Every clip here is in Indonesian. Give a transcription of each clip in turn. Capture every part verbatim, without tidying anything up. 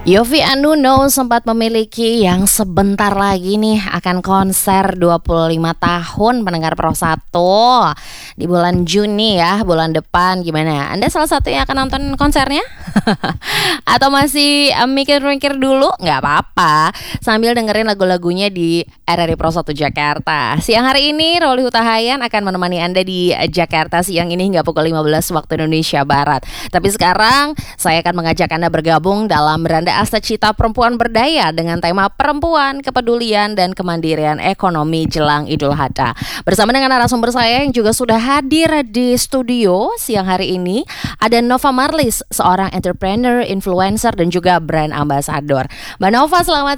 Yovie and Nuno sempat memiliki yang sebentar lagi nih akan konser dua puluh lima tahun pendengar Pro satu di bulan Juni ya, bulan depan. Gimana? Anda salah satu yang akan nonton konsernya? Atau masih uh, mikir-mikir dulu? Nggak apa-apa, sambil dengerin lagu-lagunya di R R I Pro satu Jakarta. Siang hari ini Roli Hutahayan akan menemani Anda di Jakarta siang ini hingga pukul lima belas waktu Indonesia Barat. Tapi sekarang saya akan mengajak Anda bergabung dalam Beranda Asta Cita Perempuan Berdaya dengan tema perempuan, kepedulian, dan kemandirian ekonomi jelang Idul Adha. Bersama dengan narasumber saya yang juga sudah hadir di studio siang hari ini, ada Nova Marlis, seorang entrepreneur, influencer, dan juga brand ambassador. Mbak Nova, selamat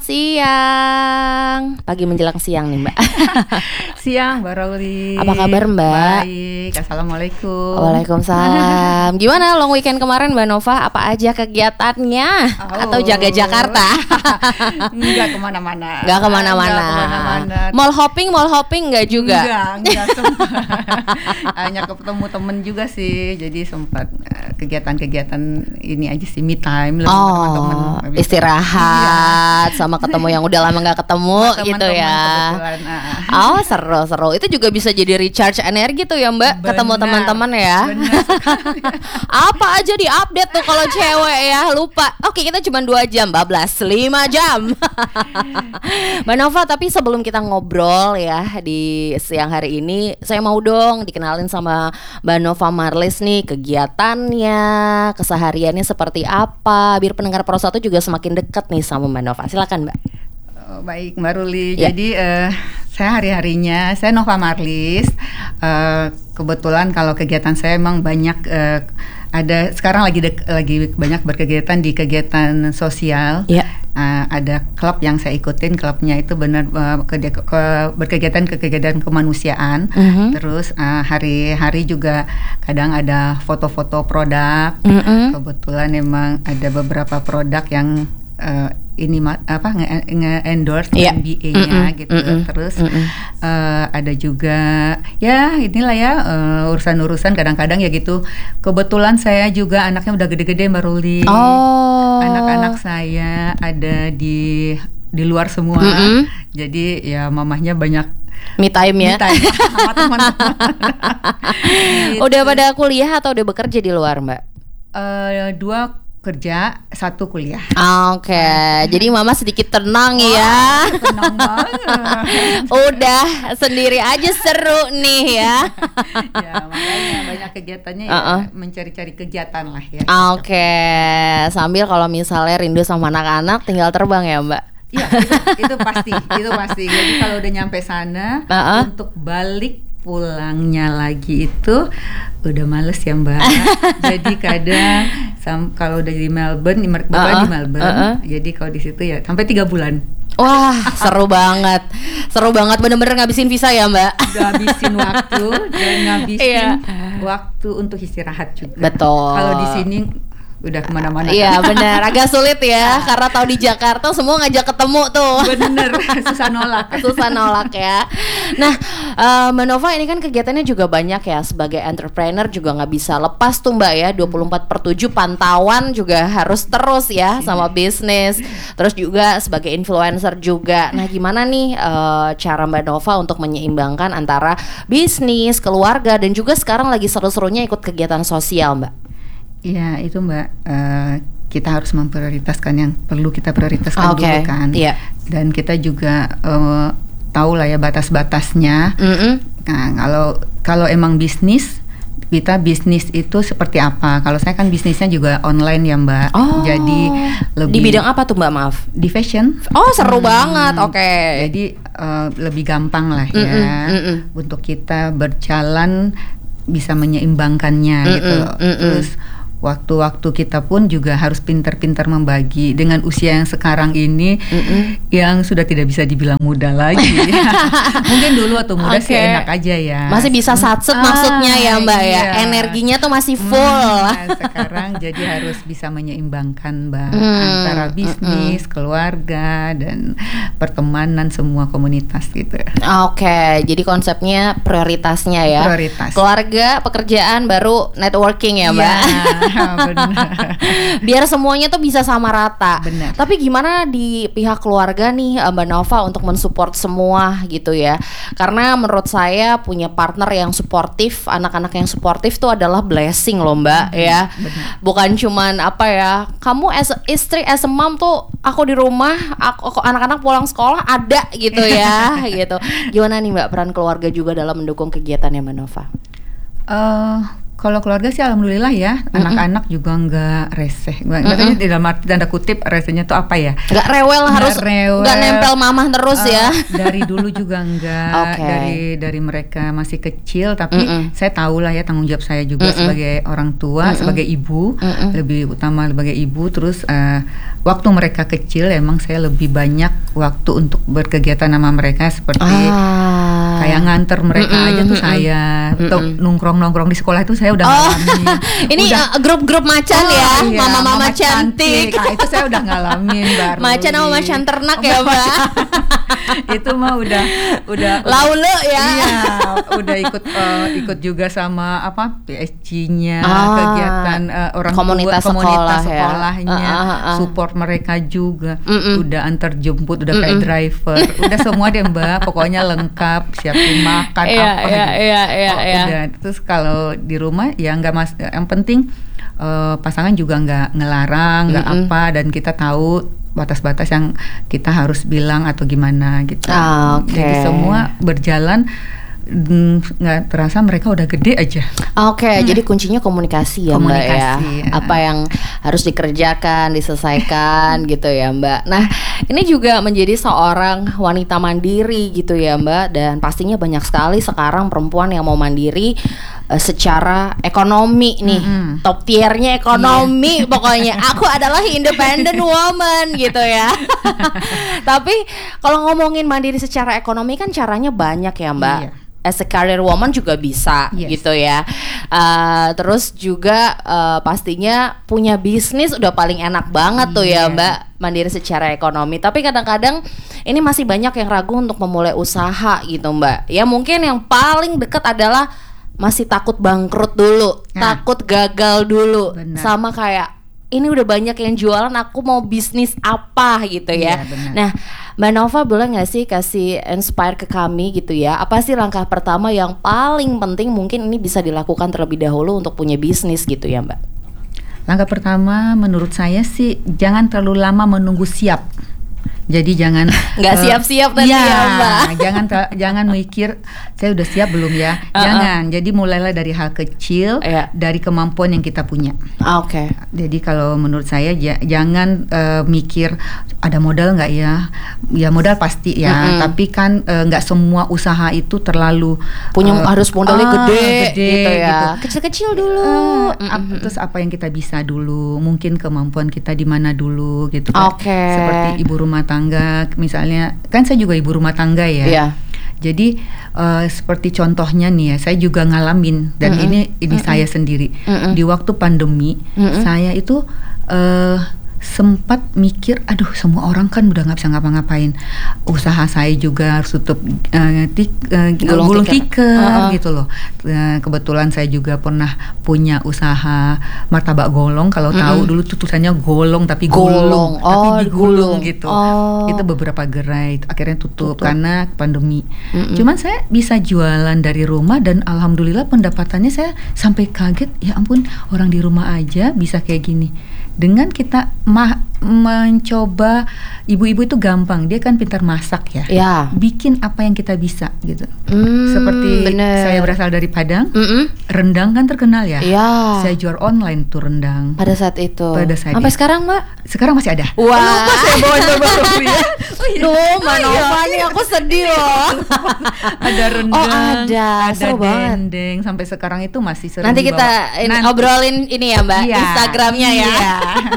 siang. Pagi menjelang siang nih, Mbak. Siang, Mbak Rauli. Apa kabar, Mbak? Baik, Assalamualaikum. Waalaikumsalam. Gimana long weekend kemarin, Mbak Nova? Apa aja kegiatannya? Oh. Atau jaga Jakarta? Enggak kemana-mana. Enggak kemana-mana. Enggak kemana-mana. Mall hopping, mall hopping enggak juga? Enggak, enggak sempat. Hanya ketemu temen juga sih. Jadi sempat uh, kegiatan-kegiatan ini aja sih, me time. Lebih Oh, teman-teman. istirahat iya. Sama ketemu yang udah lama gak ketemu teman-teman gitu ya. uh. Oh, seru-seru. Itu juga bisa jadi recharge energi tuh ya, Mbak. Benar, ketemu teman-teman ya. Apa aja di-update tuh kalau cewek ya, lupa. Oke, kita cuma dua jam, bablas lima jam. Mbak Nova, tapi sebelum kita ngobrol ya di siang hari ini, saya mau dong dikenalin sama Mbak Nova Marlis nih, kegiatannya, kesehariannya seperti apa, biar pendengar Pro satu juga semakin dekat nih sama Mbak Nova. Silakan, Mbak. Oh, baik, Mbak Ruli. Ya. Jadi uh, saya hari-harinya saya Nova Marlis. Uh, kebetulan kalau kegiatan saya emang banyak, uh, ada sekarang lagi dek, lagi banyak berkegiatan di kegiatan sosial. Ya. Uh, ada klub yang saya ikutin, klubnya itu benar uh, ke, ke, berkegiatan ke kegiatan kemanusiaan. Mm-hmm. Terus uh, hari-hari juga kadang ada foto-foto produk. Mm-hmm. Kebetulan emang ada beberapa produk yang uh, ini apa nge-endorse yeah. M B A-nya mm-mm, gitu. Mm-mm, Terus mm-mm. Uh, ada juga ya inilah ya uh, urusan-urusan kadang-kadang ya gitu. Kebetulan saya juga anaknya udah gede-gede, Mbak Ruli. Oh. Anak-anak saya ada di di luar semua. Mm-mm. Jadi ya mamahnya banyak me time ya. Me time sama teman-teman. Gitu. Udah pada kuliah atau udah bekerja di luar, Mbak? Uh, dua kerja, satu kuliah. Oke, okay. Jadi mama sedikit tenang. Wah, ya. Tenang banget. Udah sendiri aja seru nih ya. Ya makanya banyak kegiatannya ya, uh-uh. mencari-cari kegiatan lah ya. Oke, okay. Sambil kalau misalnya rindu sama anak-anak tinggal terbang ya, Mbak. Iya, itu, itu pasti, itu pasti. Jadi kalau udah nyampe sana, uh-uh. untuk balik pulangnya lagi itu udah males ya, Mbak. Jadi kadang sam- kalau udah di Melbourne, Bapak uh-uh. di Melbourne, uh-uh. jadi kalau di situ ya sampai tiga bulan. Wah, seru banget, seru banget, bener-bener ngabisin visa ya, Mbak. Ngabisin waktu dan ngabisin iya. waktu untuk istirahat juga. Betul. Kalau di sini udah kemana-mana. Iya benar, agak sulit ya, karena tahu di Jakarta semua ngajak ketemu tuh. Bener, susah nolak. Susah nolak ya. Nah, uh, Mbak Nova ini kan kegiatannya juga banyak ya, sebagai entrepreneur juga nggak bisa lepas tuh, Mbak ya, dua puluh empat per tujuh pantauan juga harus terus ya sama bisnis. Terus juga sebagai influencer juga. Nah, gimana nih uh, cara Mbak Nova untuk menyeimbangkan antara bisnis, keluarga, dan juga sekarang lagi seru-serunya ikut kegiatan sosial, Mbak? Iya itu, Mbak, uh, kita harus memprioritaskan yang perlu kita prioritaskan okay. dulu kan. Yeah. Dan kita juga uh, tahu lah ya batas-batasnya. Mm-hmm. Nah kalau kalau emang bisnis, kita bisnis itu seperti apa? Kalau saya kan bisnisnya juga online ya, Mbak. Oh. Jadi lebih di bidang apa tuh, Mbak? Maaf. Di fashion. Oh, seru hmm. banget. Oke. Okay. Jadi uh, lebih gampang lah ya mm-mm, mm-mm. untuk kita berjalan bisa menyeimbangkannya mm-mm, gitu. Mm-mm. Terus waktu-waktu kita pun juga harus pintar-pintar membagi dengan usia yang sekarang ini, mm-mm. yang sudah tidak bisa dibilang muda lagi. Mungkin dulu waktu muda okay. sih enak aja ya. Masih bisa satset ah, maksudnya ya, Mbak iya. ya. Energinya tuh masih full. Hmm, nah, sekarang jadi harus bisa menyeimbangkan, Mbak, hmm, antara bisnis, hmm. keluarga, dan pertemanan semua komunitas gitu. Oke, okay. Jadi konsepnya prioritasnya ya. Prioritas. Keluarga, pekerjaan, baru networking ya, Mbak. Yeah. Benar. Biar semuanya tuh bisa sama rata. Benar. Tapi gimana di pihak keluarga nih Mbak Nova untuk mensupport semua gitu ya? Karena menurut saya punya partner yang suportif, anak-anak yang suportif tuh adalah blessing loh Mbak, hmm, ya. Benar. Bukan cuman apa ya, kamu as a istri, as a mom tuh aku di rumah, aku anak-anak pulang sekolah ada gitu ya, gitu. Gimana nih Mbak peran keluarga juga dalam mendukung kegiatannya Mbak Nova? Uh, kalau keluarga sih alhamdulillah ya, mm-mm. anak-anak juga nggak reseh. Makanya di dalam arti tanda kutip resehnya tuh apa ya? Nggak rewel, nggak harus nggak nempel mamah terus uh, ya. Dari dulu juga nggak. Okay. Dari dari mereka masih kecil, tapi mm-mm. saya tahu lah ya tanggung jawab saya juga mm-mm. sebagai orang tua, mm-mm. sebagai ibu, mm-mm. lebih utama sebagai ibu. Terus uh, waktu mereka kecil, emang saya lebih banyak waktu untuk berkegiatan sama mereka seperti ah. kayak nganter mereka mm-mm. aja tuh saya, atau nongkrong-nongkrong di sekolah itu saya udah oh, ngalamin. Ini udah, uh, grup-grup macan oh, ya, iya, mama-mama cantik. cantik. Nah, itu saya udah ngalamin baru. Macan sama macan ternak oh, ya, Mbak. Itu mah udah udah laule ya. Iya, udah ikut uh, ikut juga sama apa P S C-nya, ah, kegiatan uh, orang komunitas tua, komunitas sekolah, sekolahnya, ya. uh, uh, uh. support mereka juga. Mm-mm. Udah antar jemput, udah Mm-mm. kayak driver, udah semua deh Mbak. Pokoknya lengkap, siapin makan yeah, apa yeah, gitu. yeah, yeah, oh, yeah. Udah. Terus kalau di rumah ya nggak mas, yang penting uh, pasangan juga nggak ngelarang, nggak apa, dan kita tahu batas-batas yang kita harus bilang atau gimana gitu. Ah, okay. Jadi semua berjalan, nggak terasa mereka udah gede aja. Oke, okay, hmm. jadi kuncinya komunikasi ya komunikasi, Mbak ya. ya. Apa yang harus dikerjakan, diselesaikan gitu ya Mbak. Nah, ini juga menjadi seorang wanita mandiri gitu ya Mbak. Dan pastinya banyak sekali sekarang perempuan yang mau mandiri uh, secara ekonomi nih. Mm-hmm. Top tiernya ekonomi yeah. Pokoknya aku adalah independent woman gitu ya. Tapi kalau ngomongin mandiri secara ekonomi kan caranya banyak ya Mbak. Yeah. As a career woman juga bisa yes. gitu ya. Uh, terus juga uh, pastinya punya bisnis udah paling enak banget tuh yeah. ya Mbak, mandiri secara ekonomi. Tapi kadang-kadang ini masih banyak yang ragu untuk memulai usaha gitu Mbak. Ya mungkin yang paling dekat adalah masih takut bangkrut dulu, nah. takut gagal dulu. Benar. Sama kayak ini udah banyak yang jualan, aku mau bisnis apa gitu ya. Yeah, nah Mbak Nova boleh gak sih kasih inspire ke kami gitu ya, apa sih langkah pertama yang paling penting mungkin ini bisa dilakukan terlebih dahulu untuk punya bisnis gitu ya Mbak? Langkah pertama menurut saya sih jangan terlalu lama menunggu siap. Jadi jangan nggak uh, siap-siap nanti ya, ya Mbak. Jangan jangan mikir saya udah siap belum ya. Uh-uh. Jangan. Jadi mulailah dari hal kecil, yeah. dari kemampuan yang kita punya. Oke. Okay. Jadi kalau menurut saya j- jangan uh, mikir ada modal nggak ya. Ya modal pasti ya. Mm-hmm. Tapi kan nggak uh, semua usaha itu terlalu punya uh, harus modalnya ah, gede, gede gitu ya. Gitu. Kecil-kecil dulu. Uh, mm-hmm. Terus apa yang kita bisa dulu. Mungkin kemampuan kita di mana dulu gitu kan. Oke. Okay. Seperti ibu rumah tangga misalnya, kan saya juga ibu rumah tangga ya. Yeah. Jadi uh, seperti contohnya nih ya, saya juga ngalamin dan mm-hmm. ini ini mm-hmm. saya sendiri mm-hmm. di waktu pandemi mm-hmm. saya itu uh, sempat mikir, aduh semua orang kan udah nggak bisa ngapa-ngapain, usaha saya juga harus tutup uh, tik, uh, gulung, gulung tikar uh-huh. gitu loh. Uh, kebetulan saya juga pernah punya usaha martabak golong, kalau mm-hmm. tahu dulu tuh tulisannya golong tapi gulung, golong. Oh, tapi digulung gulung. gitu. Oh. Itu beberapa gerai akhirnya tutup, tutup. karena pandemi. Mm-hmm. Cuman saya bisa jualan dari rumah dan alhamdulillah pendapatannya saya sampai kaget, ya ampun orang di rumah aja bisa kayak gini. Dengan kita ma- mencoba, ibu-ibu itu gampang, dia kan pintar masak ya, ya. Bikin apa yang kita bisa gitu. Hmm, Seperti bener. Saya berasal dari Padang, Mm-mm. rendang kan terkenal ya. ya. Saya jual online tuh rendang. Pada saat itu. Pada saat Sampai itu. sekarang Mbak? Sekarang masih ada. Wah. Lupa saya bawa baru ya. Oh iya. Duh, Mbak Nova nih aku sedih loh. Ada rendang, oh, ada, ada dendeng. Sampai sekarang itu masih sering Nanti dibawa. kita in, Nanti. obrolin ini ya Mbak, iya. Instagramnya ya. Iya.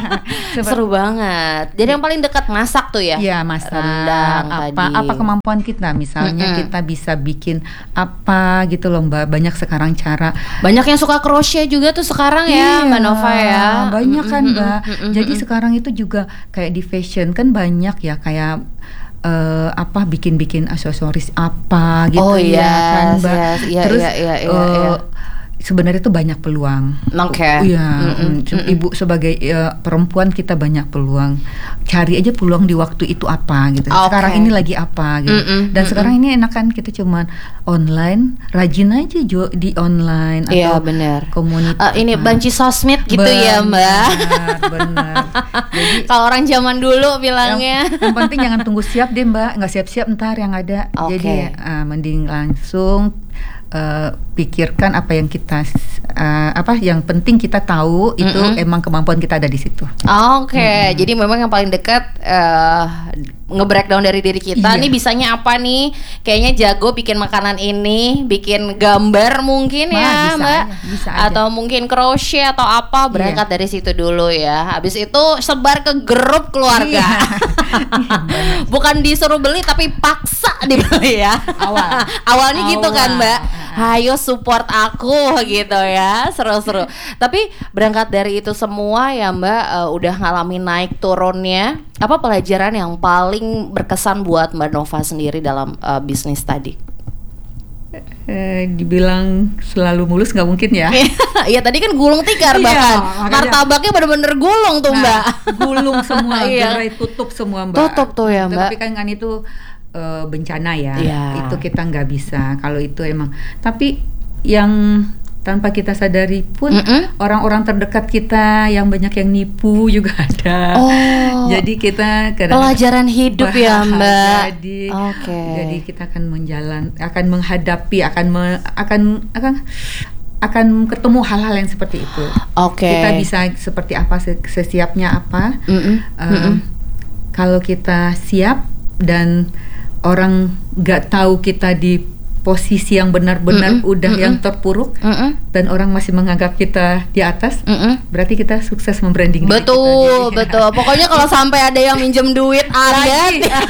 Seru banget. Jadi yang paling dekat masak tuh ya? Iya, masak. Rendang apa tadi. apa kemampuan kita, misalnya mm-hmm. kita bisa bikin apa gitu loh Mbak. Banyak sekarang cara. Banyak yang suka crochet juga tuh sekarang ya, iya, Mbak Nova ya. Banyak kan Mbak. Mm-hmm. Jadi sekarang itu juga kayak di fashion kan banyak ya, kayak Uh, apa bikin-bikin aksesoris apa gitu. Oh, ya yes, kan Mbak. Yes, iya, Terus iya, iya, iya, uh, iya. sebenarnya itu banyak peluang. Oke. Okay. Iya, mm-mm. Ibu sebagai uh, perempuan kita banyak peluang. Cari aja peluang di waktu itu apa gitu. Okay. Sekarang ini lagi apa gitu. Mm-mm. Dan mm-mm. sekarang ini enakan kita cuman online, rajin aja Jo di online atau iya, bener. komunitas. Uh, ini banci sosmed gitu bener, ya Mbak. Benar. Jadi kalau orang zaman dulu bilangnya. Yang, yang penting jangan tunggu siap deh Mbak, nggak siap-siap ntar yang ada. Okay. Jadi uh, mending langsung. Uh, pikirkan apa yang kita uh, apa yang penting kita tahu itu mm-hmm. emang kemampuan kita ada di situ. Oke, okay. mm-hmm. Jadi memang yang paling dekat uh, nge-breakdown dari diri kita. Iya. Nih bisanya apa nih? Kayaknya jago bikin makanan ini, bikin gambar mungkin Ma, ya, bisa Mbak. Aja, bisa aja. Atau mungkin crochet atau apa, berangkat iya. dari situ dulu ya. Habis itu sebar ke grup keluarga. Iya. Bukan disuruh beli tapi paksa dibeli ya. Awal. Awalnya Awal. gitu kan, Mbak. Hayo support aku gitu ya, seru-seru. Tapi berangkat dari itu semua ya Mbak, uh, udah ngalamin naik turunnya. Apa pelajaran yang paling berkesan buat Mbak Nova sendiri dalam uh, bisnis tadi? Eh, dibilang selalu mulus nggak mungkin ya. Iya tadi kan gulung tikar bahkan. Iya, martabaknya bener-bener gulung tuh nah, Mbak. Gulung semua, gerai tutup semua Mbak. Tutup tuh ya Mbak. Tapi kan kan itu Uh, bencana ya, yeah. itu kita nggak bisa kalau itu emang. Tapi yang tanpa kita sadari pun mm-mm. orang-orang terdekat kita yang banyak yang nipu juga ada. Oh, jadi kita pelajaran hidup ya Mbak. Jadi, okay. jadi kita akan menjalan, akan menghadapi, akan me, akan akan akan ketemu hal-hal yang seperti itu. Oke. Okay. Kita bisa seperti apa, sesiapnya apa. Mm-mm. Uh, Mm-mm. Kalau kita siap dan orang nggak tahu kita di posisi yang benar-benar mm-mm, udah mm-mm, yang terpuruk mm-mm. dan orang masih menganggap kita di atas, mm-mm. berarti kita sukses membranding diri betul, kita. Betul, betul. Pokoknya kalau sampai ada yang minjem duit Anda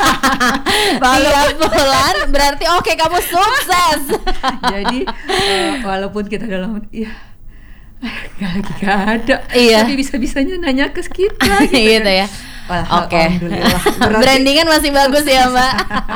tiap bulan, berarti oke okay, kamu sukses. Jadi uh, walaupun kita dalam ya nggak lagi gak ada, iya. tapi bisa-bisanya nanya ke kita gitu, gitu ya. Oke, okay. Brandingan masih bagus ya Mbak.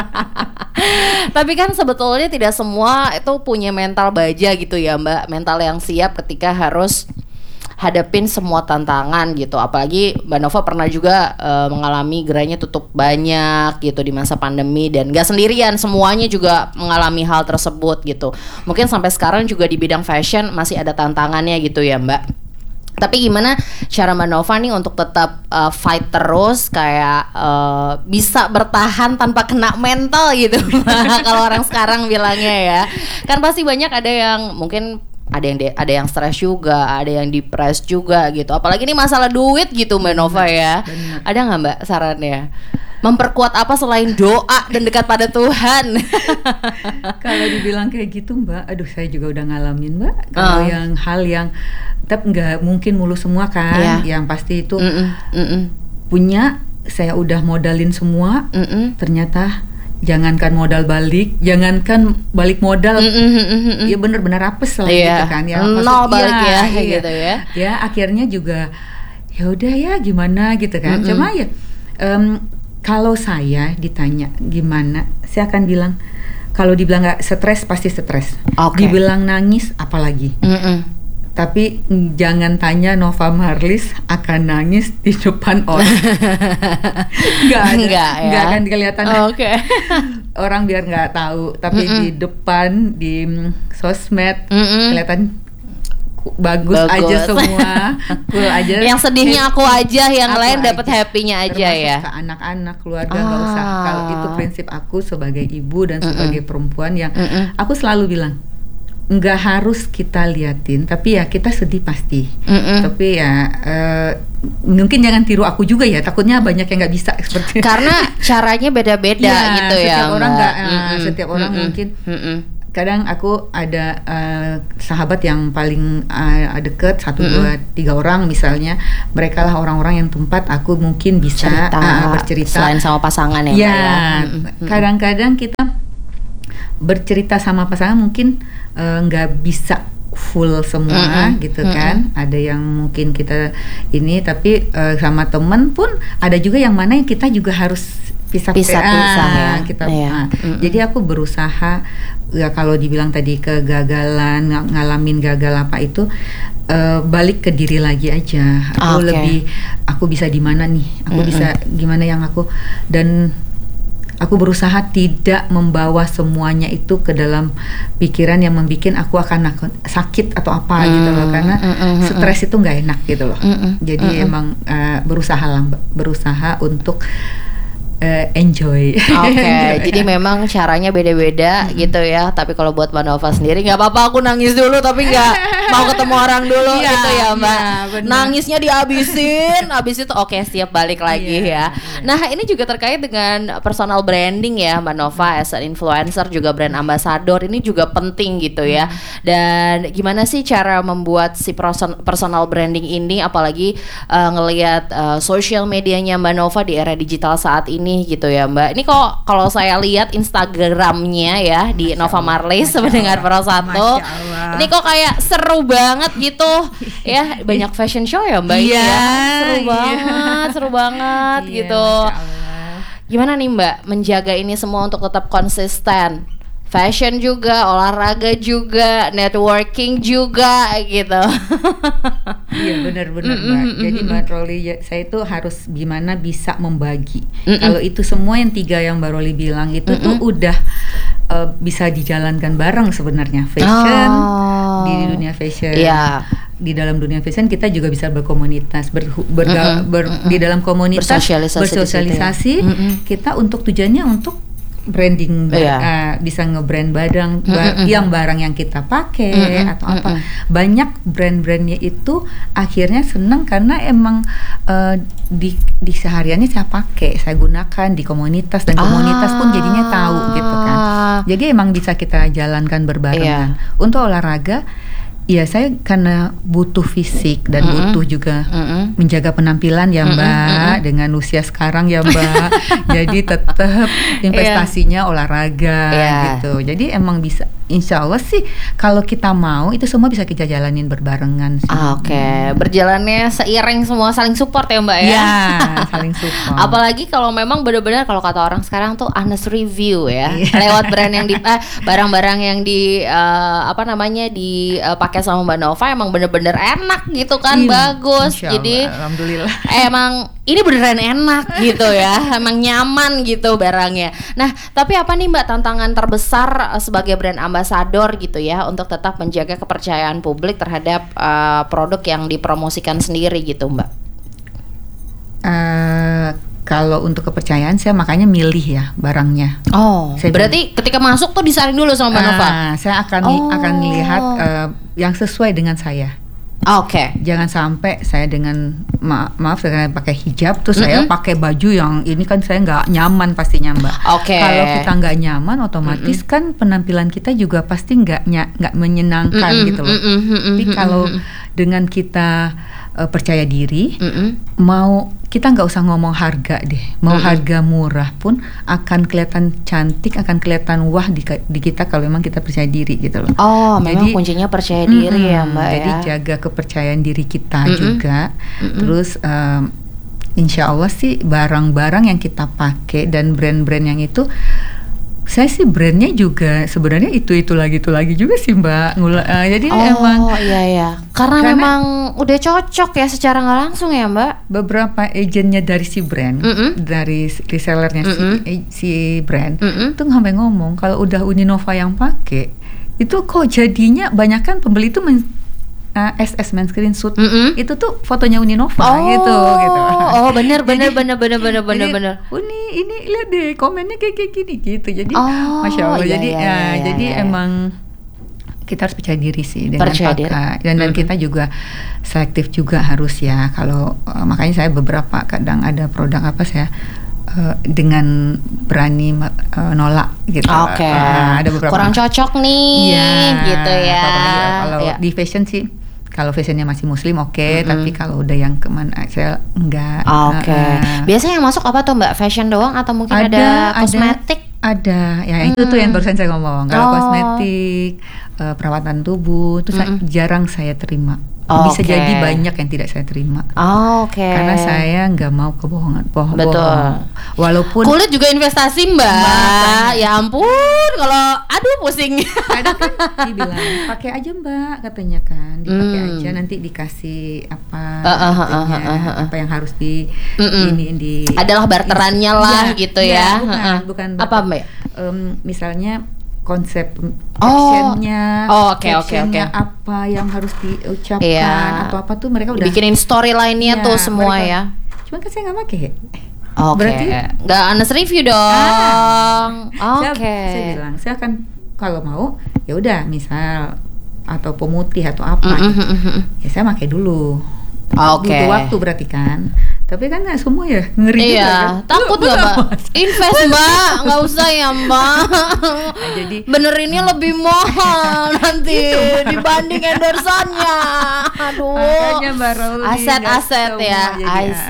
Tapi kan sebetulnya tidak semua itu punya mental baja gitu ya Mbak. Mental yang siap ketika harus hadapin semua tantangan gitu. Apalagi Mbak Nova pernah juga uh, mengalami gerainya tutup banyak gitu di masa pandemi. Dan gak sendirian, semuanya juga mengalami hal tersebut gitu. Mungkin sampai sekarang juga di bidang fashion masih ada tantangannya gitu ya Mbak. Tapi gimana cara Mbak Nova nih untuk tetap uh, fight terus kayak uh, bisa bertahan tanpa kena mental gitu. Kalau orang sekarang bilangnya ya. Kan pasti banyak ada yang mungkin ada yang de- ada yang stres juga, ada yang depres juga gitu. Apalagi ini masalah duit gitu Mbak Nova ya. Bener. Ada nggak Mbak sarannya? Memperkuat apa selain doa dan dekat pada Tuhan? Kalau dibilang kayak gitu Mbak, aduh saya juga udah ngalamin Mbak. Kalau uh. yang hal yang tapi nggak mungkin mulus semua kan, yeah. yang pasti itu Mm-mm. Mm-mm. punya saya udah modalin semua, Mm-mm. ternyata jangankan modal balik, jangankan balik modal, Mm-mm. ya benar-benar apes lah yeah. gitu kan ya. Nol balik ya, ya gitu ya. Ya akhirnya juga ya udah ya gimana gitu kan. Mm-mm. Cuma ya um, kalau saya ditanya gimana, saya akan bilang kalau dibilang nggak stres pasti stres, okay. dibilang nangis apalagi. Mm-mm. Tapi jangan tanya Nova Marlis akan nangis di depan orang. Nggak ada, nggak ya? Nggak akan kelihatan. Oh, oke. Okay. Orang biar nggak tahu, tapi Mm-mm. di depan di sosmed Mm-mm. kelihatan bagus, bagus aja semua, cool aja. Yang sedihnya aku aja, yang aku lain dapat happy-nya aja. Termasuk ya. Ke anak-anak, keluarga nggak ah. usah. Kalau itu prinsip aku sebagai ibu dan Mm-mm. sebagai perempuan yang Mm-mm. aku selalu bilang. Nggak harus kita liatin, tapi ya kita sedih pasti. Mm-mm. Tapi ya uh, mungkin jangan tiru aku juga ya, takutnya banyak yang nggak bisa seperti. Karena caranya beda-beda ya, gitu ya. Setiap orang nggak, uh, setiap orang Mm-mm. mungkin. Mm-mm. Kadang aku ada uh, sahabat yang paling uh, deket satu Mm-mm. dua tiga orang misalnya, mereka lah orang-orang yang tempat aku mungkin bisa Cerita, uh, bercerita. Selain sama pasangan ya. Ya, ya. Kadang-kadang kita bercerita sama pasangan mungkin nggak uh, bisa full semua mm-hmm. gitu kan. Mm-hmm. Ada yang mungkin kita ini tapi uh, sama temen pun ada juga yang mana yang kita juga harus pisah-pisah ya. kita Yeah. nah, mm-hmm. Jadi aku berusaha ya kalau dibilang tadi kegagalan, ng- ngalamin gagal apa itu, uh, balik ke diri lagi aja. Aku Oke. lebih, aku bisa di mana nih? Aku Mm-mm. bisa gimana yang aku, dan aku berusaha tidak membawa semuanya itu ke dalam pikiran yang membuat aku akan aku- sakit atau apa gitu loh, karena Mm, mm, mm, mm. stres itu nggak enak gitu loh. Mm, mm, Jadi mm, mm. emang uh, berusaha lah, Mbak. berusaha untuk uh, enjoy. Oke, jadi memang caranya beda-beda gitu ya. Tapi kalau buat Mbak Nova sendiri nggak apa-apa, aku nangis dulu tapi nggak mau ketemu orang dulu Iya, gitu ya Mbak. iya, benar. Nangisnya dihabisin, habis itu oke siap balik lagi Iya, ya. Nah ini juga terkait dengan personal branding ya Mbak Nova, as an influencer juga brand ambassador ini juga penting gitu ya. Dan gimana sih cara membuat si person- personal branding ini, apalagi uh, ngelihat uh, social medianya Mbak Nova di era digital saat ini gitu ya Mbak. Ini kok kalau saya lihat Instagramnya ya di Masya Nova Allah, Marlis Masya mendengar Allah, Pro Satu, Masya Allah. ini kok kayak seru banget gitu ya, banyak fashion show ya Mbak ini Iya, ya, seru iya. banget, seru banget Iya, gitu. Masya Allah. Gimana nih Mbak menjaga ini semua untuk tetap konsisten? Fashion juga, olahraga juga, networking juga gitu. Iya benar-benar Mm, Mbak. mm, Jadi mm, Mbak Roli, ya, saya itu harus gimana bisa membagi. Mm, mm. Kalau itu semua yang tiga yang Mbak Roli bilang itu Mm, tuh mm. udah uh, bisa dijalankan bareng sebenarnya. Fashion, Oh. di dunia fashion. Iya. Di dalam dunia fashion kita juga bisa berkomunitas, ber, berga- Mm-mm, ber- mm-mm. di dalam komunitas Bersosialisasi di situ ya. bersosialisasi. Mm-mm. Kita untuk tujuannya untuk branding, Iya. uh, bisa nge-brand barang, ba- Mm-mm. yang barang yang kita pakai Mm-mm, atau apa. mm-mm. Banyak brand-brandnya itu akhirnya senang karena emang uh, di di sehariannya saya pakai, saya gunakan di komunitas, dan komunitas pun jadinya tahu gitu kan. Ah. Jadi emang bisa kita jalankan berbarengan. Iya. Untuk olahraga, ya saya karena butuh fisik dan Mm-mm. butuh juga Mm-mm. menjaga penampilan ya Mm-mm, Mbak, mm-mm. dengan usia sekarang ya Mbak. Jadi tetap investasinya olahraga Iya. gitu. Jadi emang bisa, insya Allah sih kalau kita mau itu semua bisa kita jalanin berbarengan sih. Ah, Oke, berjalannya seiring semua, saling support ya Mbak ya. Ya, saling support. Apalagi kalau memang benar-benar kalau kata orang sekarang tuh honest review ya, Iya. lewat brand yang di eh, barang-barang yang di eh, apa namanya dipakai sama Mbak Nova emang bener-bener enak gitu kan, Iya, bagus. insya Allah, Jadi alhamdulillah. emang ini beneran enak gitu ya, emang nyaman gitu barangnya. Nah, tapi apa nih Mbak tantangan terbesar eh, sebagai brand ambassador gitu ya untuk tetap menjaga kepercayaan publik terhadap eh, produk yang dipromosikan sendiri gitu Mbak? Eh, kalau untuk kepercayaan saya makanya milih ya barangnya. Oh, Saya berarti ketika masuk tuh disaring dulu sama Mbak Nova? Ah, saya akan Oh. akan lihat eh, yang sesuai dengan saya. Oke. Jangan sampai saya dengan ma- maaf saya pakai hijab terus saya Mm-mm. pakai baju yang ini kan saya nggak nyaman pastinya Mbak. Oke. Kalau kita nggak nyaman otomatis kan penampilan kita juga pasti nggak nya- nggak menyenangkan Mm-mm, gitu loh. mm-mm, mm-mm, Tapi kalau mm-mm. dengan kita eh, percaya diri, Mm-mm. mau kita nggak usah ngomong harga deh, mau Mm-mm. harga murah pun akan kelihatan cantik, akan kelihatan wah di, di kita kalau memang kita percaya diri gitu loh. Oh, memang Jadi- kuncinya percaya diri ya Mm-mm, Mbak jadi ya. jaga kepercayaan diri kita Mm-mm. juga. Mm-mm. Terus um, insya Allah sih barang-barang yang kita pakai dan brand-brand yang itu, saya sih brandnya juga sebenarnya itu-itu lagi itu lagi juga sih Mbak. Ngula, uh, jadi Oh emang iya ya, karena, Karena- memang udah cocok ya secara nggak langsung ya Mbak. beberapa agentnya dari si brand, Mm-mm. dari s- resellernya si, Mm-mm. eh, si brand, Mm-mm. itu sampai ngomong kalau udah Uninova yang pakai, itu kok jadinya banyak kan pembeli itu men, uh, S S men screenshot, Mm-mm. itu tuh fotonya Uninova Oh, gitu gitu. oh bener bener Jadi- bener bener bener bener Jadi, bener. Uni ini lihat deh komennya kayak kayak gini gitu. Jadi Oh, masya Allah. iya, jadi iya, ya, iya, jadi iya. emang kita harus percaya diri sih dengan Percaya pakai. diri. Dan, dan Mhm. kita juga selektif juga harus ya. Kalau uh, makanya saya beberapa kadang ada produk apa saya uh, dengan berani uh, nolak gitu. Oke. Uh, ada beberapa Kurang cocok nih, Iya, gitu ya. apalagi kalau Iya. di fashion sih, kalau fashionnya masih muslim oke, Mm-mm. tapi kalau udah yang kemana saya enggak. Oke. Uh, Biasanya yang masuk apa tuh Mbak? Fashion doang atau mungkin ada, Ada, ada. kosmetik? Ada, ya itu tuh yang barusan saya ngomong. Kalau Oh. kosmetik, eh, perawatan tubuh, itu sa- Mm-mm. jarang saya terima. Oh, bisa oke. jadi banyak yang tidak saya terima. Oh, oke. Karena saya nggak mau kebohongan, bohong. Betul. Walaupun Kulit juga investasi mbak. Mbak, Ya ampun, kalau aduh pusing. ada kan dibilang pakai aja mbak katanya kan, dipakai Hmm. aja nanti dikasih apa Uh, uh, uh, katanya, uh, uh, uh. apa yang harus di Mm-mm. ini di Adalah barterannya lah Iya, gitu iya, ya. bukan Heeh. bukan Apa barter. mbak? Em, misalnya konsep Oh. actionnya, Oh, oke, oke, captionnya oke. apa yang harus diucapkan Iya. atau apa tuh mereka udah Bikinin storyline-nya Iya, tuh semua mereka- ya. Cuman kan saya nggak pakai. Oke. Berarti- Nggak honest review dong. Saya, Oke. saya bilang saya akan kalau mau ya udah misal atau pemutih atau apa Mm, gitu, mm, mm, mm. ya saya pakai dulu. Oke. Butuh waktu berarti kan. Tapi kan nggak semua ya ngeri juga Iya, kan. takut Lu- nggak lu mbak? apa? Invest mbak, nggak usah ya mbak. Nah, jadi Benerinnya lebih mahal nanti dibanding endorsannya. Aduh. makanya baru Aset-aset ya, I see.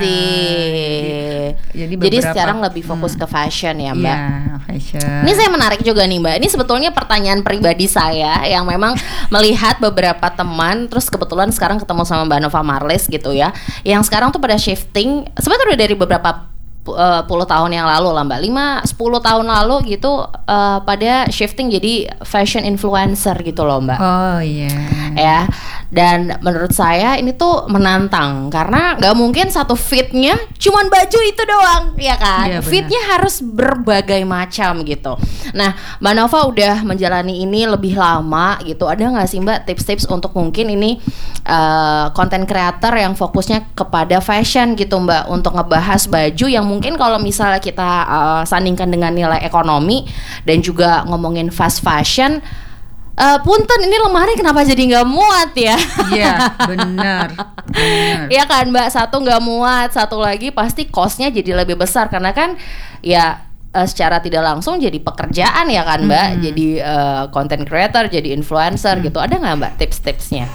Jadi, Jadi beberapa- sekarang lebih fokus hmm, ke fashion ya mbak. Iya, fashion. Ini saya menarik juga nih mbak. Ini sebetulnya pertanyaan pribadi saya yang memang melihat beberapa teman, terus kebetulan sekarang ketemu sama Mbak Nova Marlis gitu ya, yang sekarang tuh pada shifting. Sebenarnya udah dari beberapa uh, puluh tahun yang lalu lah mbak, lima sepuluh tahun lalu gitu, uh, pada shifting jadi fashion influencer gitu loh mbak. Oh iya. Ya, dan menurut saya ini tuh menantang karena nggak mungkin satu fitnya cuman baju itu doang, ya kan? Iya, benar. Fitnya harus berbagai macam gitu. Nah, Mbak Nova udah menjalani ini lebih lama gitu. Ada nggak sih Mbak tips-tips untuk mungkin ini konten creator yang fokusnya kepada fashion gitu Mbak, untuk ngebahas baju yang mungkin kalau misalnya kita uh, sandingkan dengan nilai ekonomi dan juga ngomongin fast fashion. Uh, punten ini lemari kenapa jadi nggak muat ya? Iya, benar. Benar. Iya kan Mbak, satu nggak muat, satu lagi pasti costnya jadi lebih besar karena kan ya uh, secara tidak langsung jadi pekerjaan ya kan Mbak, Hmm. jadi uh, content creator, jadi influencer gitu. Ada nggak Mbak tips-tipsnya?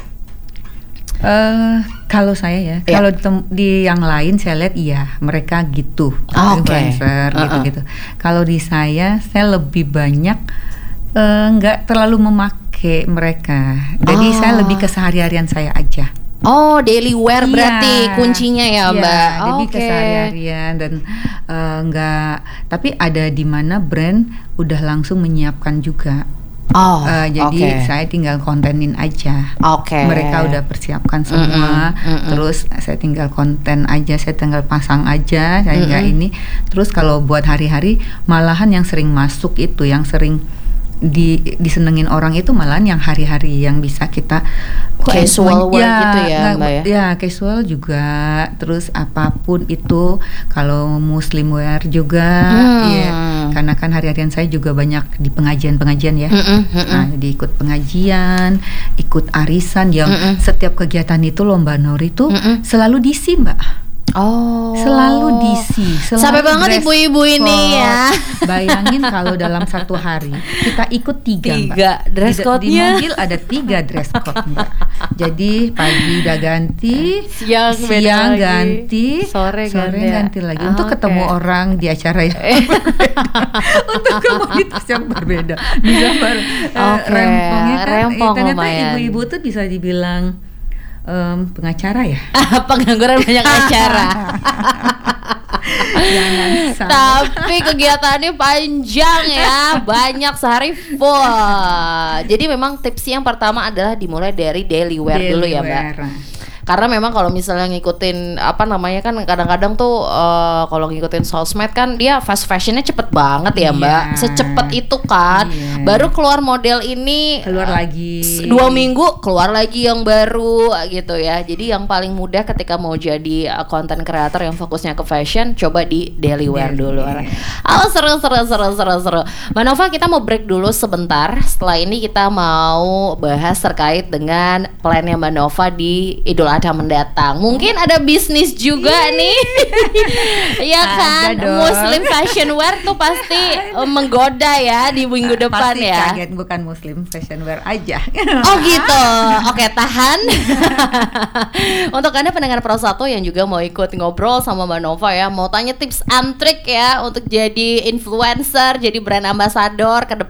Eh, kalau saya ya, Iya. kalau di, tem- di yang lain saya lihat iya mereka gitu, Ah, oke. influencer Uh-uh. gitu-gitu. Kalau di saya, saya lebih banyak eh, nggak terlalu memakai mereka. Jadi Oh. saya lebih ke sehari-harian saya aja. Oh, daily wear Iya. berarti kuncinya ya Iya, Mbak. Jadi Oke. keseharian dan eh, nggak. Tapi ada di mana brand udah langsung menyiapkan juga. Oh, Eh, jadi oke. saya tinggal kontenin aja. Oke. Mereka udah persiapkan semua. Mm-mm, mm-mm. Terus saya tinggal konten aja, saya tinggal pasang aja. Saya nggak Mm-mm. ini. Terus kalau buat hari-hari, malahan yang sering masuk itu, yang sering di disenengin orang itu malahan yang hari-hari yang bisa kita kok Casual wear gitu ya, nggak- Mbak ya? ya casual juga, terus apapun itu, kalau muslim wear juga, Hmm. ya karena kan hari-harian saya juga banyak di pengajian-pengajian ya. Mm-mm, mm-mm. Nah, jadi ikut pengajian, ikut arisan yang Mm-mm. setiap kegiatan itu lomba nori itu Mm-mm. selalu diisi Mbak. Oh. Selalu diisi, selalu Sampai banget dress ibu-ibu ini code. ya. Bayangin kalau dalam satu hari kita ikut tiga, Mbak. Tiga dress Di- Di code-nya. mobil ada tiga dress code, Mbak. Jadi pagi udah ganti, Siang beda siang lagi. ganti, Sore ganti ya. ganti lagi. Ah, Untuk oke. ketemu orang di acara yang berbeda, untuk komoditas yang berbeda. Bisa ber- eh, Oke, rempongnya kan, rempong eh, ternyata lumayan. ibu-ibu tuh bisa dibilang em, pengacara ya. Pengangguran banyak acara. Jangan salah. Tapi kegiatannya panjang ya, banyak sehari full. Jadi memang tips yang pertama adalah dimulai dari daily wear Daily dulu ya Mbak. wear. Karena memang kalau misalnya ngikutin apa namanya kan kadang-kadang tuh eh, kalau ngikutin sosmed kan dia fast fashionnya cepet banget ya Mbak. Iya. Secepat itu kan. Iya. Baru keluar model ini Keluar eh, lagi. s- dua minggu keluar lagi yang baru gitu ya. Jadi yang paling mudah ketika mau jadi eh, content creator yang fokusnya ke fashion, coba di daily wear Daily dulu. wear. Oh seru seru seru seru seru. Mbak Nova, kita mau break dulu sebentar. Setelah ini kita mau bahas terkait dengan plannya Mbak Nova di Idul Adha mendatang. Mungkin ada bisnis juga nih. Ya kan, Ada dong. Muslim fashion wear tuh pasti eh, menggoda ya di minggu depan Pasti ya. kaget, bukan muslim fashion wear aja. Oh gitu. Oke, tahan. Untuk Anda pendengar Pro satu yang juga mau ikut ngobrol sama Mbak Nova ya, mau tanya tips and trick ya untuk jadi influencer, jadi brand ambassador ke depan